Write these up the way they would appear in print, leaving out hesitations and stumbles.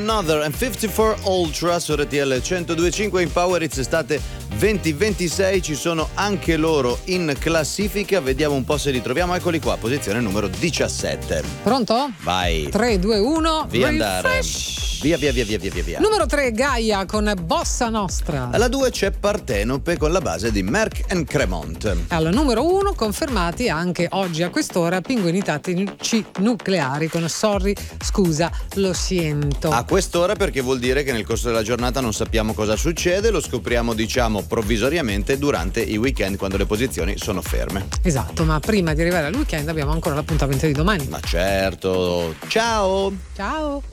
Another and 54 Ultra su RTL 102.5 in Power Hits estate 2026. Ci sono anche loro in classifica, vediamo un po' se li troviamo. Eccoli qua, posizione numero 17. Pronto? Vai. 3, 2, 1. Via andare. Via. Numero 3, Gaia con Bossa Nostra. Alla 2 c'è Partenope con la base di Merck & Cremont. Alla numero 1 confermati anche oggi a quest'ora Pinguini Tattici Nucleari con Sorry, scusa, lo siento. A quest'ora perché vuol dire che nel corso della giornata non sappiamo cosa succede, lo scopriamo diciamo provvisoriamente durante i weekend quando le posizioni sono ferme. Esatto, ma prima di arrivare al weekend abbiamo ancora l'appuntamento di domani. Ma certo. Ciao. Ciao.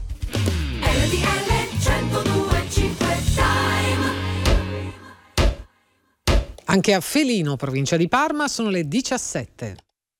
Anche a Felino, provincia di Parma, sono le 17.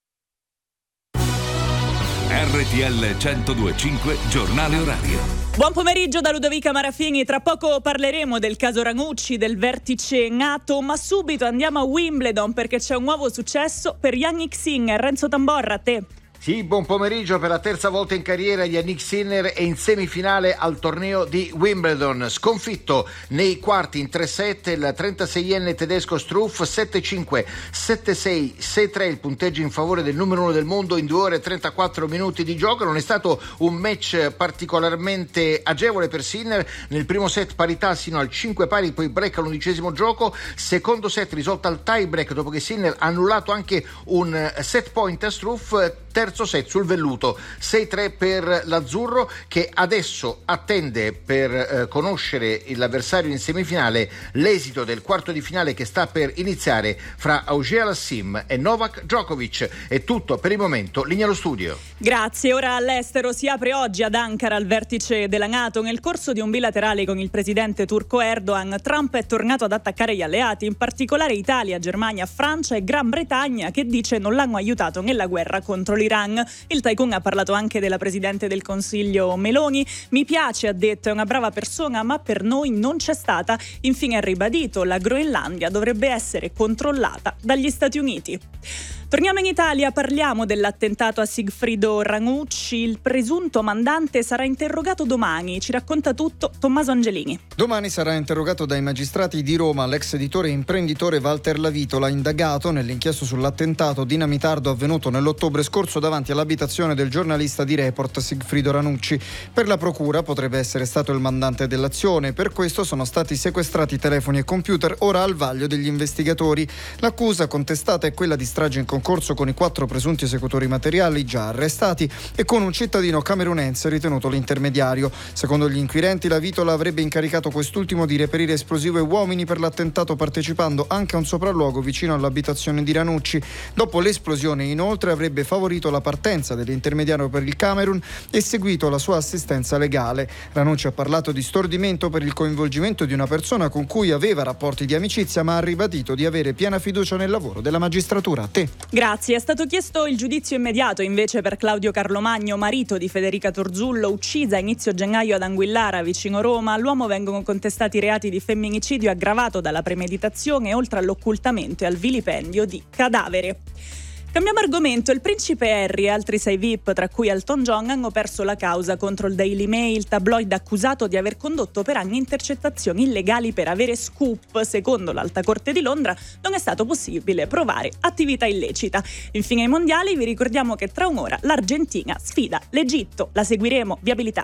RTL 102.5 giornale orario. Buon pomeriggio da Ludovica Marafini. Tra poco parleremo del caso Ranucci, del vertice NATO, ma subito andiamo a Wimbledon perché c'è un nuovo successo per Jannik Sinner. Renzo Tamborra, a te. Sì, buon pomeriggio. Per la terza volta in carriera Jannik Sinner è in semifinale al torneo di Wimbledon. Sconfitto nei quarti in 3-7 il 36enne tedesco Struff, 7-5, 7-6, 6-3 il punteggio in favore del numero 1 del mondo in 2 ore e 34 minuti di gioco. Non è stato un match particolarmente agevole per Sinner. Nel primo set parità sino al 5 pari, poi break all'11° gioco. Secondo set risolta al tie break dopo che Sinner ha annullato anche un set point a Struff. Terzo set sul velluto, 6-3 per l'azzurro che adesso attende per conoscere l'avversario in semifinale l'esito del quarto di finale che sta per iniziare fra Auger-Aliassime e Novak Djokovic. È tutto per il momento, linea allo studio. Grazie. Ora all'estero si apre oggi ad Ankara il vertice della NATO. Nel corso di un bilaterale con il presidente turco Erdogan, Trump è tornato ad attaccare gli alleati, in particolare Italia, Germania, Francia e Gran Bretagna, che dice non l'hanno aiutato nella guerra contro l'Iran. Il tycoon ha parlato anche della presidente del Consiglio Meloni. Mi piace, ha detto, è una brava persona, ma per noi non c'è stata. Infine ha ribadito, la Groenlandia dovrebbe essere controllata dagli Stati Uniti. Torniamo in Italia, parliamo dell'attentato a Sigfrido Ranucci. Il presunto mandante sarà interrogato domani. Ci racconta tutto Tommaso Angelini. Domani sarà interrogato dai magistrati di Roma l'ex editore e imprenditore Walter Lavitola, indagato nell'inchiesta sull'attentato dinamitardo avvenuto nell'ottobre scorso davanti all'abitazione del giornalista di Report Sigfrido Ranucci. Per la procura potrebbe essere stato il mandante dell'azione. Per questo sono stati sequestrati telefoni e computer, ora al vaglio degli investigatori. L'accusa contestata è quella di strage in concorso con i 4 presunti esecutori materiali già arrestati e con un cittadino camerunense ritenuto l'intermediario. Secondo gli inquirenti, Lavitola avrebbe incaricato quest'ultimo di reperire esplosivo e uomini per l'attentato, partecipando anche a un sopralluogo vicino all'abitazione di Ranucci. Dopo l'esplosione, inoltre, avrebbe favorito la partenza dell'intermediario per il Camerun e seguito la sua assistenza legale. Ranucci ha parlato di stordimento per il coinvolgimento di una persona con cui aveva rapporti di amicizia, ma ha ribadito di avere piena fiducia nel lavoro della magistratura. A te. Grazie. È stato chiesto il giudizio immediato invece per Claudio Carlomagno, marito di Federica Torzullo, uccisa a inizio gennaio ad Anguillara, vicino Roma. All'uomo vengono contestati reati di femminicidio aggravato dalla premeditazione, oltre all'occultamento e al vilipendio di cadavere. Cambiamo argomento. Il principe Harry e altri 6 VIP, tra cui Elton John, hanno perso la causa contro il Daily Mail, tabloid accusato di aver condotto per anni intercettazioni illegali per avere scoop. Secondo l'Alta Corte di Londra non è stato possibile provare attività illecita. Infine ai mondiali vi ricordiamo che tra un'ora l'Argentina sfida l'Egitto. La seguiremo. Viabilità.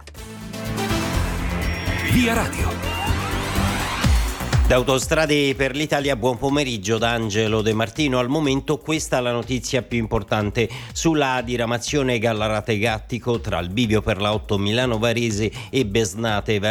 Via Radio. Da Autostrade per l'Italia, buon pomeriggio da Angelo De Martino. Al momento questa è la notizia più importante sulla diramazione Gallarate Gattico tra il bivio per la 8 Milano Varese e Besnate